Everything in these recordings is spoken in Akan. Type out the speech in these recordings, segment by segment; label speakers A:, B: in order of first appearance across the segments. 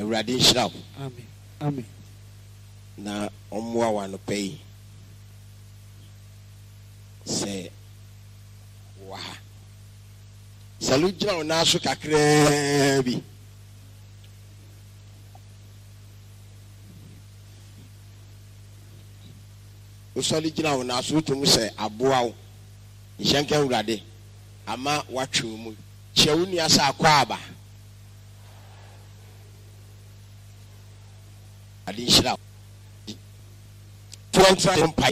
A: Awurade nhyira.
B: Amen. Amen.
A: Na omwa wa no pay. Say wa. Salute John na so kakra bi. Usali jina na so to mu say aboa wo. Nyanka Awurade ama watwe mu. Chewu ni asa akwa aba. Adishira. 20 pipe.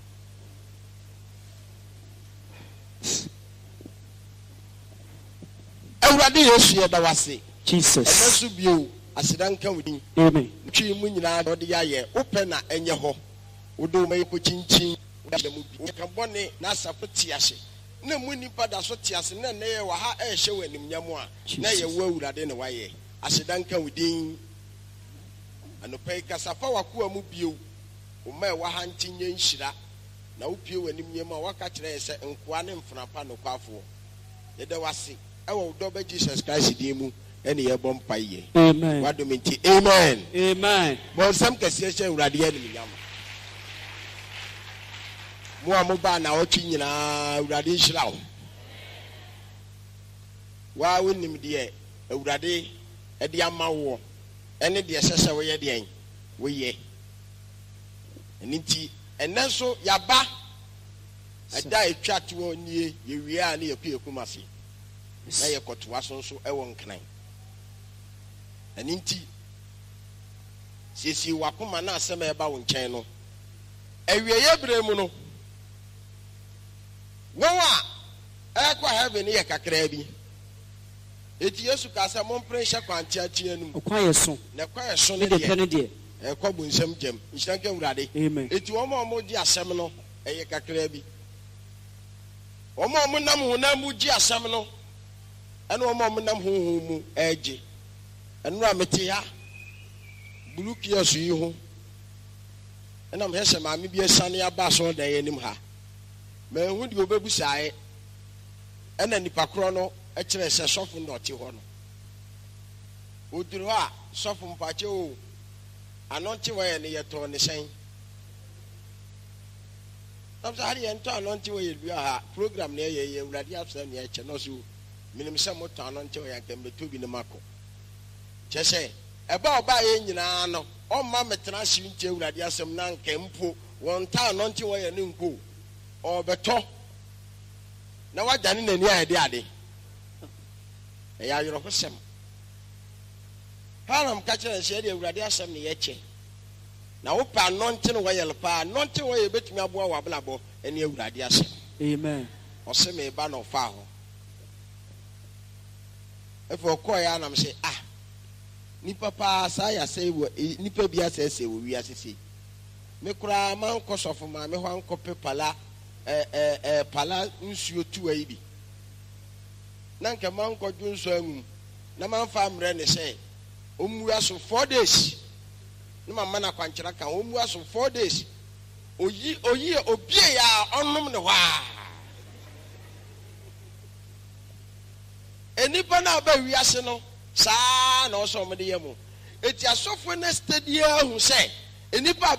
A: Awurade Yesu ye da wase.
B: Jesus.
A: Emesu bio asidanka wudi.
B: Amen.
A: Twi mu nyina do de yaye. Ope na enye ho. Wodo mai ko chinchin. Woda mu bi. Ka bone na asafo tiase. Na mu nipa da so tiase na na ye wa ha ehye wanim nyamo a. Na ye wo Awurade ne waye. Asidanka wudi. Anopai kasafa wakuwa mu bio. Uma wa hantinye nhyira. Na upie wanim nyema waka kire se nkoa ne mfrapa no kwafo. Ye da wase. Ewo do ba Jesus Christ di mu ene ye bom paye.
B: Amen.
A: Wadomenti. Amen.
B: Amen.
A: Bon sam kase hye Awurade ye ne nyama. Mo amoba na otwi nyina Awurade nhyira wo. Wa wonim de Awurade e de ama wo. Ene de sese wo ye de en. Wo ye. Eniti enenso yaba ada etwa to nie ye wie a ne yeku mase. Na ye kotoa so nso ewo nkran. Eniti sisi wakoma na asema eba wo nkyɛn no. Ewie ye bre mu no. Wowa ekwa heaven ye kakra bi. Eti Yesu ka sɛ mompre hye kwantia tia num.
B: Okwa ye so.
A: Na kwa ye so ne
B: de.
A: Ekwabu nsem jam. Nhyira Awurade.
B: Amen.
A: Eti omo di asɛm no eye kakra bi. Omo nam honam mu di asɛm no. Ɛna omo nam honhom mu ɛgye. Ɛno a mete ha. Buluki asu yi ho. Ɛna me hye maame bi asane aba so dan anim ha. Me hu di obebusae. Ɛna nipa kro no ɛkyerɛ sɛ sɔfo no ɔte hɔ no. Oduru a sɔfo mpache o anonti wa ye ne yeto ne sen. Namsa hari ento anonti wa ye bia ha program ne ye Awurade afsa ne eche no so minim se moto anonti wa ya kembe tobi ne mako. Chese eba oba ye nyina no o ma metena hye nti Awurade asem na nkempo won ta anonti wa ye ne nko o beto na wajane nani ayede ade. Ya yoro hosem. Haram kachere se de Awurade asem ne yeche. Na wo pa nonte no wayel pa nonte wo ye betumi aboa wa blabo ene Awurade asem.
B: Amen.
A: Ose me ba no fa ho. Efo ko ya na me se nipa pa sa ya se wo nipa bia se wo wi asese. Me kura man ko sofo ma me ho anko pepala pala nsuo tu ayi bi. Na nke man ko dun so anum. Na man fa mre ne se omu aso 4 days. No mama na kwankyera kan omu aso 4 days. Oyi obie ya onom ne hwa. Enipa na ba wiase no saa na oso mo de yemu. Eti asofo na stadia hu se enipa